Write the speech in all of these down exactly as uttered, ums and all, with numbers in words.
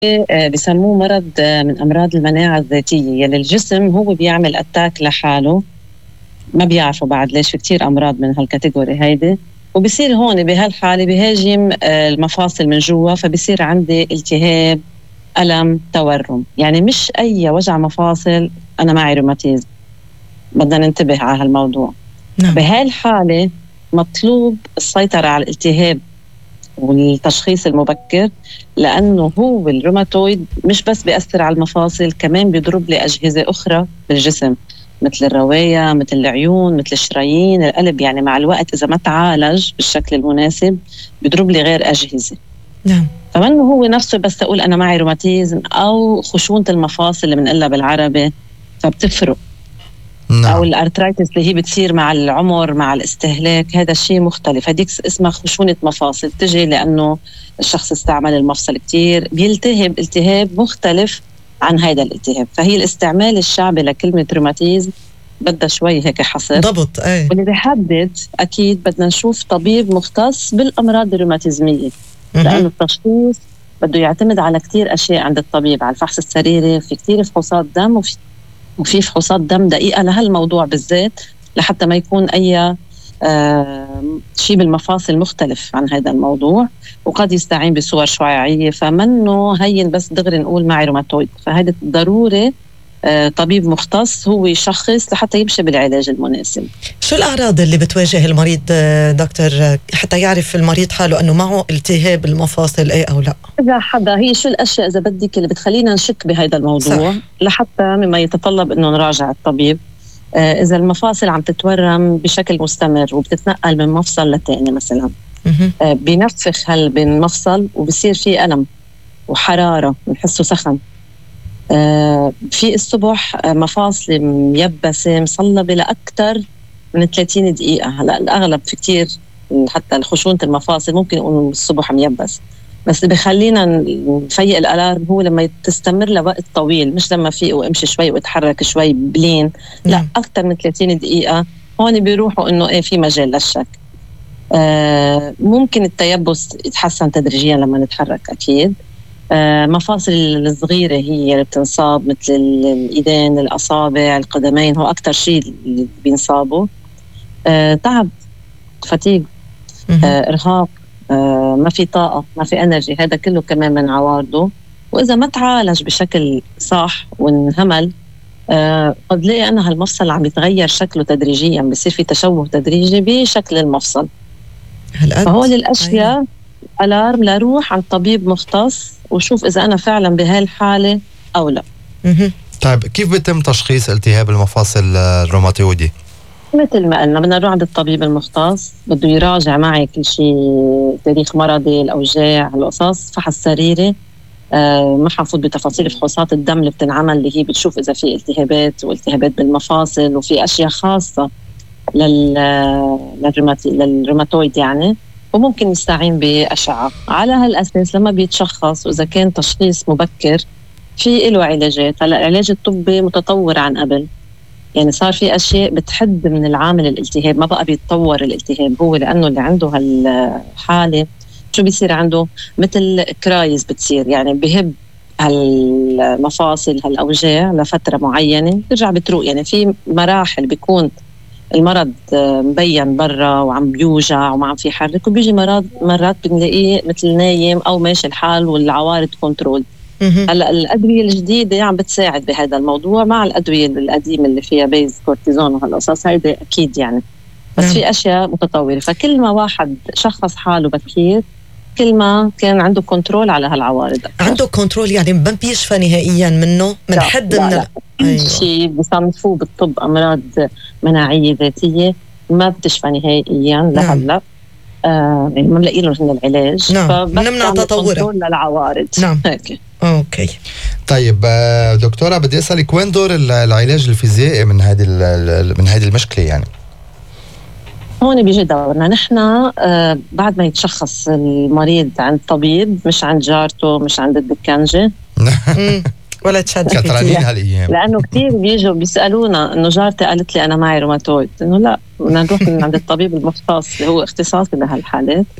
آه، بسموه مرض آه، من أمراض المناعة الذاتية، يلي الجسم هو بيعمل أتاك لحاله. ما بيعرفوا بعد ليش، في كتير أمراض من هالكاتيجوري هيدي. وبصير هون بهالحالة بيهاجم آه، المفاصل من جوا، فبصير عندي التهاب، ألم، تورم. يعني مش أي وجع مفاصل أنا معي روماتيزم، بدنا ننتبه على هالموضوع. نعم. بهالحالة مطلوب السيطرة على الالتهاب والتشخيص المبكر، لأنه هو الروماتويد مش بس بيأثر على المفاصل، كمان بيضرب لي أجهزة أخرى بالجسم، مثل الرواية، مثل العيون، مثل الشرايين، القلب. يعني مع الوقت إذا ما تعالج بالشكل المناسب بيضرب لي غير أجهزة. نعم. فمنه هو نفسه بس أقول أنا معي روماتيزم أو خشونة المفاصل اللي بنقلها بالعربي، فبتفرق. نعم. أو الأرترايتس اللي هي بتصير مع العمر، مع الاستهلاك، هذا الشيء مختلف. هديك اسمها خشونة مفاصل، تجي لأنه الشخص استعمل المفصل كتير، بيلتهب التهاب مختلف عن هذا الالتهاب. فهي الاستعمال الشعبي لكلمة روماتيزم بدها شوي هيك حصر ضبط. ايه. واللي بيحدد أكيد بدنا نشوف طبيب مختص بالأمراض الروماتيزمية، لأنه التشخيص بده يعتمد على كتير أشياء عند الطبيب، على الفحص السريري، في كتير فحوصات دم، وفي وفي فحوصات دم دقيقة لهالموضوع بالذات، لحتى ما يكون أي آه شيء بالمفاصل مختلف عن هذا الموضوع. وقد يستعين بصور شعاعية، فمنه هين بس دغري نقول معي روماتويد. فهذا ضروري آه طبيب مختص هو يشخص لحتى يمشي بالعلاج المناسب. شو الأعراض اللي بتواجه المريض دكتور حتى يعرف المريض حاله أنه معه التهاب المفاصل ايه أو لا؟ إذا حدا، هي شو الأشياء إذا بدك اللي بتخلينا نشك بهذا الموضوع، صح. لحتى مما يتطلب إنه نراجع الطبيب. آه إذا المفاصل عم تتورم بشكل مستمر وبتتنقل من مفصل لتاني مثلا، آه بينفخ هل بين مفصل وبصير فيه ألم وحرارة، بنحسه سخن. آه في الصبح آه مفاصل ميبسة مصلبة لأكثر من ثلاثين دقيقة. هلا الأغلب في كتير حتى الخشونة المفاصل ممكن يكون الصبح ميبس، بس اللي بخلينا نفيق الألارم هو لما تستمر لوقت طويل، مش لما فيق وامشي شوي واتحرك شوي بلين، لا أكثر من ثلاثين دقيقة. هون بيروحوا إنه إيه في مجال للشك. آه ممكن التيبس يتحسن تدريجيا لما نتحرك أكيد. آه مفاصل الصغيرة هي اللي بتنصاب، مثل الإيدين، الأصابع، القدمين، هو أكتر شيء اللي بينصابوا. آه تعب، فتيج، آه إرهاق، آه ما في طاقة، ما في انرجي، هذا كله كمان من عوارضه. وإذا ما تعالج بشكل صح وانهمل، آه قد لاقي أنا هالمفصل عم يتغير شكله تدريجيا، بيصير في تشوه تدريجي بشكل المفصل. فهول الأشياء أيوة. ألارم لروح عند طبيب مختص وشوف إذا أنا فعلا بهالحالة أو لا. طيب كيف بيتم تشخيص التهاب المفاصل الروماتويدي؟ مثل ما قلنا بدنا نروح عند الطبيب المختص، بده يراجع معي كل شيء، تاريخ مرضي، الأوجاع، القصص، فحص سريري. آه ما حنفوت بتفاصيل فحوصات الدم اللي بتنعمل، اللي هي بتشوف إذا في التهابات والتهابات بالمفاصل، وفي أشياء خاصة لل للروماتويد يعني. وممكن نستعين بأشعة. على هالأساس لما بيتشخص وإذا كان تشخيص مبكر في له علاجات. هلا العلاج الطبي متطور عن قبل، يعني صار في أشياء بتحد من العامل الالتهاب، ما بقى بيتطور الالتهاب هو، لأنه اللي عنده هالحالة شو بيصير عنده؟ مثل كرايز بتصير، يعني بهب هالمفاصل هالأوجاع لفترة معينة ترجع بتروق. يعني في مراحل بيكون المرض مبين برا وعم بيوجع وما عم في حرك، وبيجي مرض مرات بنلاقيه مثل نايم أو ماشي الحال والعوارض كنترول. هلا الأدوية الجديدة عم بتساعد بهذا الموضوع مع الأدوية القديمة اللي فيها بيز كورتيزون وهالقصص هيدا أكيد يعني. بس نعم. في أشياء متطورة، فكل ما واحد شخص حاله بكير كل ما كان عنده كنترول على هالعوارض. عنده كنترول يعني ما بيشفى نهائيا منه من لا حد لا من لا. أيوة. شيء بيصنفوه بالطب أمراض مناعية ذاتية ما بتشفى نهائيا لهلا. آه ما بنلاقي له هن العلاج. نعم. نمنع تطوره للعوارض. نعم. هيك. اوكي. طيب دكتورة بدي اسالك وين دور العلاج الفيزيائي من هذه من هذه المشكله؟ يعني هون بيجي دورنا نحن. آه بعد ما يتشخص المريض عند طبيب، مش عند جارته، مش عند الدكانجة ولا تشد كترانين هالايام، لانه كثير بيجوا بيسالونا انه جارتي قالت لي انا معي روماتويد، انه لا بدنا نروح عند الطبيب المختص اللي هو اختصاصي لهالحالات. نعم.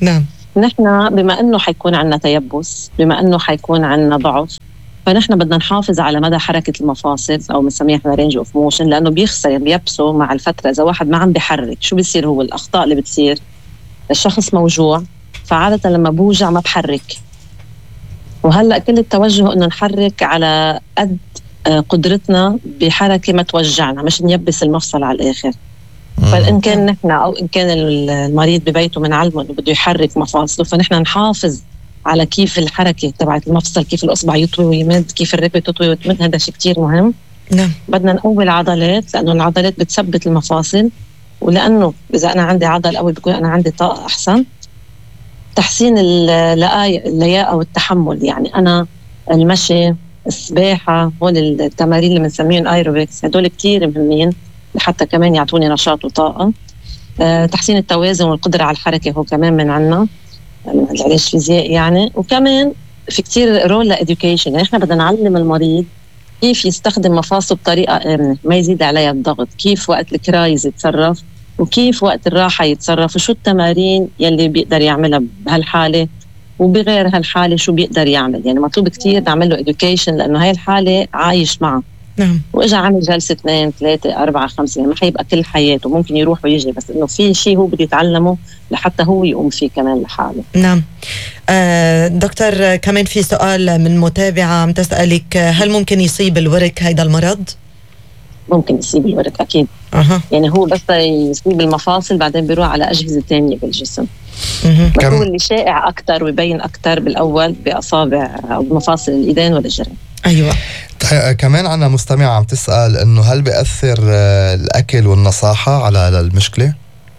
نحن بما انه حيكون عندنا تيبس، بما انه حيكون عندنا ضعف، فنحن بدنا نحافظ على مدى حركه المفاصل او بنسميها احنا رينج اوف موشن، لانه بيخسر بيبسوا مع الفتره. اذا واحد ما عم بيحرك شو بيصير؟ هو الاخطاء اللي بتصير الشخص موجوع، فعاده لما بوجع ما بحرك، وهلا كل التوجه انه نحرك على قد قدرتنا بحركه ما توجعنا، مش نيبس المفصل على الاخر. فإن كان نحن أو إن كان المريض ببيته بنعلمه إنه بده يحرك مفاصله، فنحن نحافظ على كيف الحركة تبعت المفصل، كيف الأصبع يطوي ويمد، كيف الركبة تطوي وتمد. هذا شيء كتير مهم. نعم. بدنا نقوي العضلات، لأنه العضلات بتثبت المفاصل، ولأنه إذا أنا عندي عضل قوي بيكون أنا عندي طاقة أحسن. تحسين اللياقة والتحمل، يعني أنا المشي، السباحة، هول التمارين اللي بنسميهم ايروبكس، هدول كتير مهمين لحتى كمان يعطوني نشاط وطاقة. أه تحسين التوازن والقدرة على الحركة هو كمان من عنا، من العلاج الفيزيائي يعني. وكمان في كتير رول لإدوكيشن، يعني إحنا بدنا نعلم المريض كيف يستخدم مفاصله بطريقة آمنة، ما يزيد عليها الضغط، كيف وقت الكرايز يتصرف، وكيف وقت الراحة يتصرف، وشو التمارين يلي بيقدر يعملها بهالحالة وبغير هالحالة شو بيقدر يعمل. يعني مطلوب كتير نعمل له إدوكيشن، لأنه هاي الحالة عايش معه. نعم. وإجا عامل جلسة اثنين ثلاثة أربعة خمسة، يعني ما حيبقى كل حياته، ممكن يروح ويجي، بس إنه في شيء هو بده يتعلمه لحتى هو يقوم فيه كمان لحاله. نعم. آه دكتور، كمان في سؤال من متابعة عم تسألك، هل ممكن يصيب الورك هيدا المرض؟ ممكن يصيب الورك أكيد. أه. يعني هو بس يصيب المفاصل بعدين بيروح على أجهزة تانية بالجسم. بس هو اللي شائع أكتر ويبين أكتر بالأول بأصابع أو بمفاصل الإيدين والرجلين. أيوة. كمان عنا مستمعة عم تسأل إنه هل بيأثر الأكل والنصاحة على المشكلة؟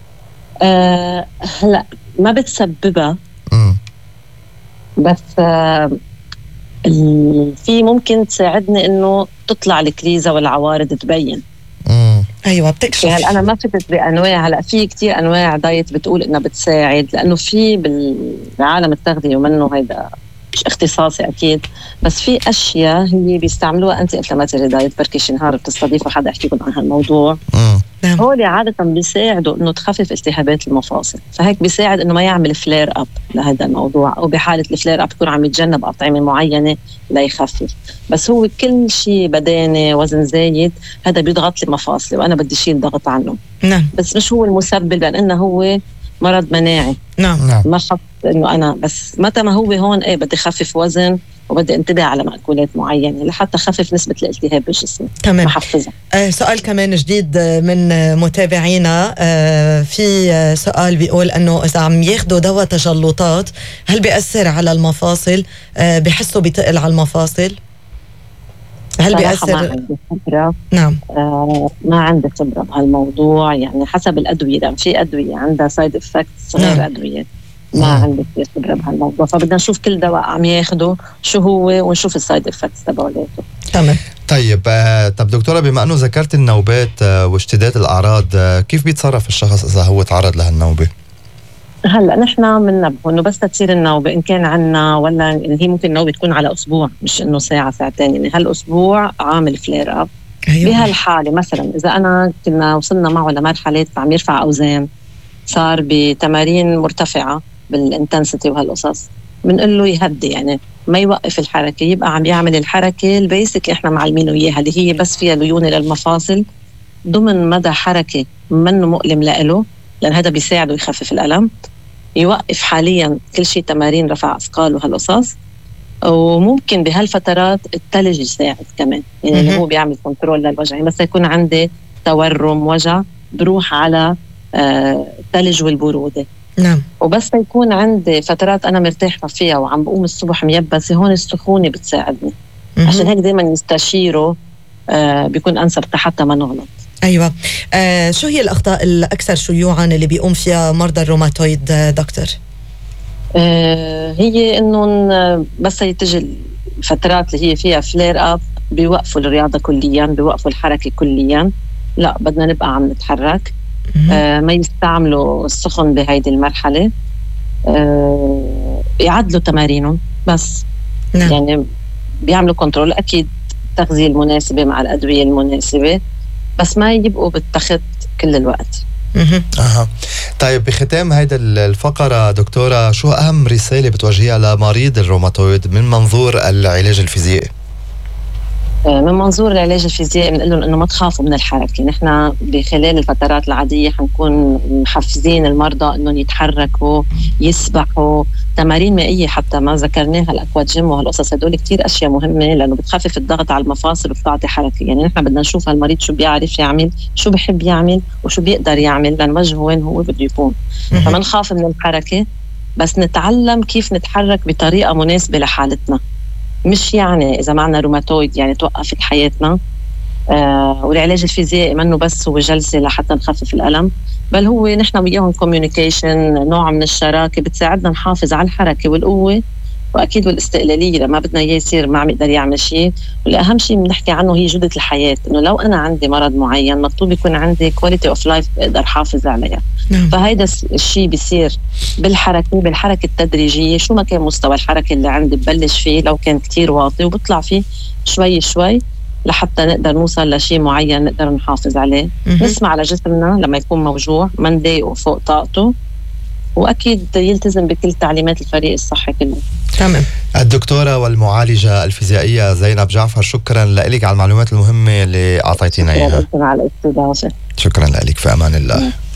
آه هلا ما بتسببها. م. بس آه في ممكن تساعدني إنه تطلع الكريزة والعوارض تبين. مم. ايوه بتكشف. هلا انا ما فتت بانواع، هلا في كتير انواع دايت بتقول انها بتساعد، لانه في بالعالم التغذيه ومنه هيدا مش اختصاصي اكيد، بس في اشياء هي بيستعملوها انتي انفلاماتوري دايت، بركي شي نهار بتستضيفوا حدا يحكي لكم عن هالموضوع. نعم. هول عاده بيساعدوا انه تخفف التهابات المفاصل، فهيك بيساعد انه ما يعمل فلير اب لهذا الموضوع، او بحاله الفلير اب يكون عم يتجنب اطعمه معينه ليخفف. بس هو كل شيء بدانه وزن زايد هذا بيضغط لي مفاصلي وانا بدي شيل ضغط عنه. نعم. بس مش هو المسبب، لانه هو مرض مناعي. نعم. ما خف انه انا بس متى ما هو هون ايه بدي خفف وزن وبدي انتبه على مأكولات معينة لحتى خفف نسبة الالتهاب بالجسم. تمام. محفزة. آه سؤال كمان جديد من متابعينا، آه في سؤال بيقول انه اذا عم ياخدوا دواء تجلطات هل بيأثر على المفاصل؟ آه بيحسوا بتقل على المفاصل؟ هل بيأثر؟ ما عندي خبرة. نعم. آه ما عندي خبرة بهالموضوع، يعني حسب الأدوية، لأن في أدوية عندها سايد افكتس غير نعم. أدوية. ما عندي كثير خبرة بهالموضوع، فبدنا نشوف كل دواء عم ياخده شو هو ونشوف السايد افكتس تبعولاته. تمام. طيب آه، طب دكتورة، بما انه ذكرت النوبات آه، واشتداد الاعراض، آه، كيف بيتصرف الشخص اذا هو تعرض لهالنوبة؟ هلا نحن بننبه انه بس تصير النوبة ان كان عنا، ولا هي ممكن النوبة تكون على اسبوع، مش انه ساعة ساعتين، يعني هالاسبوع عامل فلير اب. أيوة. بهالحالة مثلا اذا انا كنا وصلنا معه لمرحلة عم يرفع اوزان، صار بتمارين مرتفعة بالانتنسيتي وهالقصص، بنقول له يهدي، يعني ما يوقف الحركة، يبقى عم يعمل الحركة البيسك احنا معلمينه اياها اللي هي بس فيها ليونة للمفاصل ضمن مدى حركة منه مؤلم لإله، لأن هذا بيساعده يخفف الألم. يوقف حاليا كل شيء تمارين رفع أثقال وهالقصص، وممكن بهالفترات التلج يساعد كمان، يعني اللي هو بيعمل كنترول للوجع. بس يكون عندي تورم وجع بروح على آه التلج والبرودة. نعم. وبس يكون عندي فترات أنا مرتاحة فيها وعم بقوم الصبح ميبسة، هون السخونة بتساعدني. مم. عشان هيك دايما يستشيروا، آه بيكون أنسب حتى ما نغلط. أيوة. آه شو هي الأخطاء الأكثر شيوعاً اللي بيقوم فيها مرضى الروماتويد دكتور؟ آه هي إنه بس تجي الفترات اللي هي فيها فلير أب بيوقفوا الرياضة كلياً، بيوقفوا الحركة كلياً. لا، بدنا نبقى عم نتحرك. آه ما يستعملوا السخن بهيدي المرحلة. آه يعدلوا تمارينهم بس. نعم. يعني بيعملوا كنترول، أكيد التغذية المناسبة مع الأدوية المناسبة، بس ما يبقوا بالتخت كل الوقت. اها. طيب بختام هيدا الفقره دكتوره، شو اهم رساله بتوجهيها لمريض الروماتويد من منظور العلاج الفيزيائي؟ من منظور العلاج الفيزيائي بنقول لهم انه ما تخافوا من الحركه. نحن بخلال الفترات العاديه حنكون محفزين المرضى انهم يتحركوا، يسبحوا، تمارين مائيه حتى ما ذكرناها، الاكوا جيم وهالقصص، هدول كتير اشياء مهمه لانه بتخفف الضغط على المفاصل وبتعطي حركه. يعني نحن بدنا نشوف هالمريض شو بيعرف يعمل، شو بحب يعمل، وشو بيقدر يعمل لنوجهه وين هو بده يكون. فما نخاف من الحركه، بس نتعلم كيف نتحرك بطريقه مناسبه لحالتنا. مش يعني إذا معنا روماتويد يعني توقفت حياتنا. آه والعلاج الفيزيائي منه بس هو جلسة لحتى نخفف الألم، بل هو نحن وياهم كوميونيكيشن، نوع من الشراكة بتساعدنا نحافظ على الحركة والقوة وأكيد والاستقلالية لما بدنا إياه يصير ما عم يقدر يعمل شيء. والأهم شيء بنحكي عنه هي جودة الحياة، إنه لو أنا عندي مرض معين مطلوب يكون عندي كواليتي أوف لايف بقدر حافظ عليها. نعم. فهيدا الشيء بيصير بالحركة بالحركة التدريجية، شو ما كان مستوى الحركة اللي عندي ببلش فيه، لو كان كتير واطي وبطلع فيه شوي شوي لحتى نقدر نوصل لشيء معين نقدر نحافظ عليه. م- نسمع على جسمنا لما يكون موجوع، ما نضايقه فوق طاقته، وأكيد يلتزم بكل تعليمات الفريق الصحي كله. تمام. الدكتورة والمعالجة الفيزيائية زينب جعفر، شكرا لك على المعلومات المهمة اللي أعطيتينا إياها. شكرا على الاستضافة. شكرا لك، في أمان الله.